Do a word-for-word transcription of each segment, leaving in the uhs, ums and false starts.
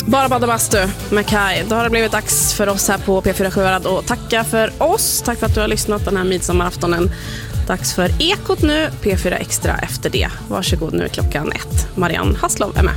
Bara bada bastu med Kai. Då har det blivit dags för oss här på P fyra Sjuhärad och tacka för oss. Tack för att du har lyssnat den här midsommaraftonen. Dags för Ekot nu, P fyra Extra efter det. Varsågod, nu är klockan ett. Marianne Hasslov är med.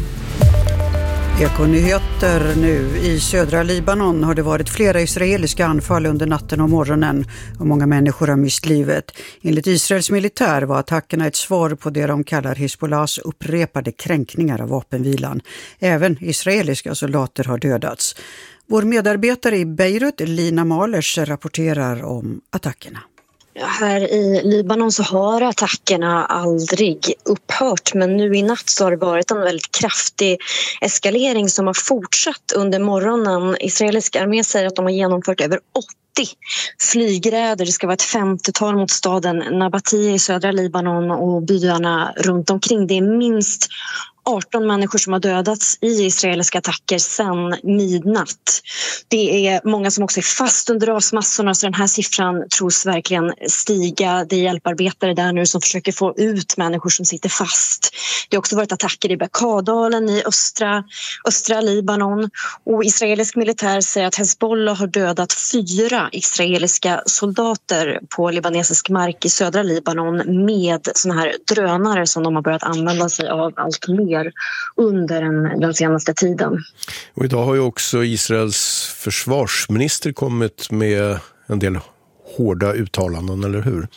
Ekonyheter nu. I södra Libanon har det varit flera israeliska anfall under natten och morgonen och många människor har mist livet. Enligt Israels militär var attackerna ett svar på det de kallar Hezbollahs upprepade kränkningar av vapenvilan. Även israeliska soldater har dödats. Vår medarbetare i Beirut, Lina Malers, rapporterar om attackerna. Här i Libanon så har attackerna aldrig upphört, men nu i natt så har det varit en väldigt kraftig eskalering som har fortsatt under morgonen. Israeliska armé säger att de har genomfört över åttio flygräder. Det ska vara ett femtiotal mot staden Nabati i södra Libanon och byarna runt omkring. Det är minst arton människor som har dödats i israeliska attacker sedan midnatt. Det är många som också är fast under rasmassorna, så den här siffran tros verkligen stiga. Det är hjälparbetare där nu som försöker få ut människor som sitter fast. Det har också varit attacker i Bekaa-dalen i östra, östra Libanon, och israelisk militär säger att Hezbollah har dödat fyra israeliska soldater på libanesisk mark i södra Libanon med såna här drönare som de har börjat använda sig av allt mer under den, den senaste tiden. Och idag har ju också Israels försvarsminister kommit med en del hårda uttalanden, eller hur?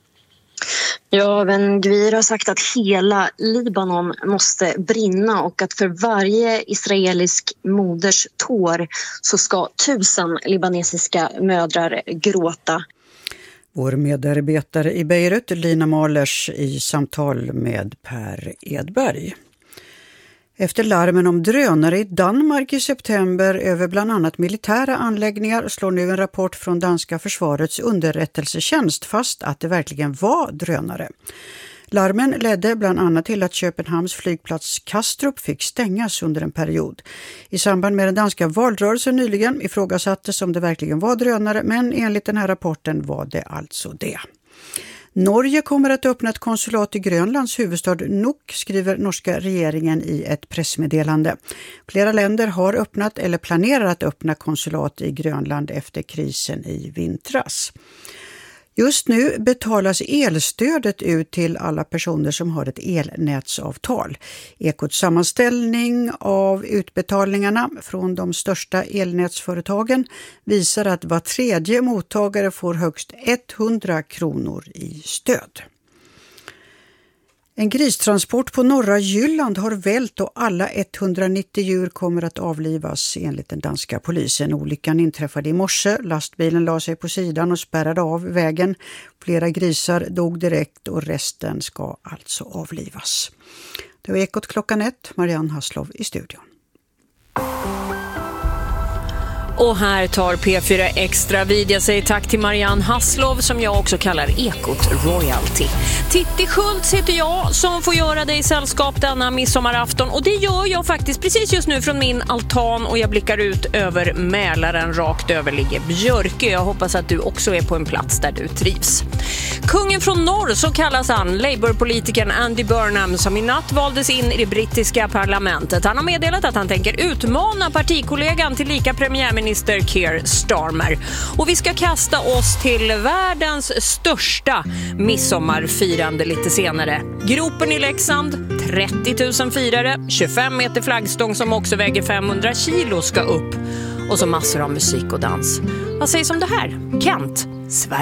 Ja, Ben-Gvir har sagt att hela Libanon måste brinna och att för varje israelisk moders tår så ska tusen libanesiska mödrar gråta. Vår medarbetare i Beirut, Lina Malers, i samtal med Per Edberg. Efter larmen om drönare i Danmark i september över bland annat militära anläggningar slår nu en rapport från danska försvarets underrättelsetjänst fast att det verkligen var drönare. Larmen ledde bland annat till att Köpenhamns flygplats Kastrup fick stängas under en period. I samband med den danska valrörelsen nyligen ifrågasattes om det verkligen var drönare, men enligt den här rapporten var det alltså det. Norge kommer att öppna ett konsulat i Grönlands huvudstad Nuuk, skriver norska regeringen i ett pressmeddelande. Flera länder har öppnat eller planerar att öppna konsulat i Grönland efter krisen i vintras. Just nu betalas elstödet ut till alla personer som har ett elnätsavtal. Ekots sammanställning av utbetalningarna från de största elnätsföretagen visar att var tredje mottagare får högst hundra kronor i stöd. En gristransport på norra Jylland har vält och alla etthundranittio djur kommer att avlivas enligt den danska polisen. Olyckan inträffade i morse. Lastbilen la sig på sidan och spärrade av vägen. Flera grisar dog direkt och resten ska alltså avlivas. Det var Ekot klockan ett. Marianne Hasslov i studion. Och här tar P fyra Extra vid. Jag säger tack till Marianne Hasslov som jag också kallar Ekot Royalty. Titti Schultz heter jag som får göra dig sällskap denna midsommarafton. Och det gör jag faktiskt precis just nu från min altan och jag blickar ut över Mälaren. Rakt över ligger Björke. Jag hoppas att du också är på en plats där du trivs. Kungen från norr, så kallas han, Labour-politikern Andy Burnham, som i natt valdes in i det brittiska parlamentet. Han har meddelat att han tänker utmana partikollegan till lika premiärminister Keir Starmer. Och vi ska kasta oss till världens största midsommarfirande lite senare. Gropen i Leksand, trettio tusen firare, tjugofem meter flaggstång som också väger femhundra kilo ska upp. Och så massor av musik och dans. Vad sägs om det här? Kent, Sverige.